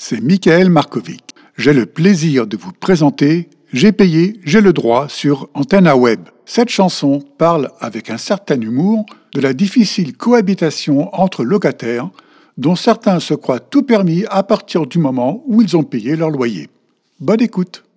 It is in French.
c'est Michael Markovic. J'ai le plaisir de vous présenter J'ai payé, j'ai le droit sur Antenna Web. Cette chanson parle avec un certain humour de la difficile cohabitation entre locataires dont certains se croient tout permis à partir du moment où ils ont payé leur loyer. Bonne écoute!